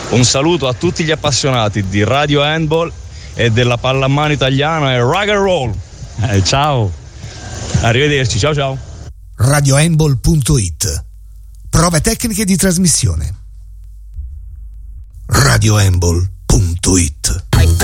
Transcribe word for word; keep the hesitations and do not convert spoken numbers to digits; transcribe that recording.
Un saluto a tutti gli appassionati di Radio Handball e della pallamano italiana e rock and roll. Eh, ciao. Arrivederci, ciao ciao. radiohandball punto it. Prove tecniche di trasmissione. radiohandball punto it.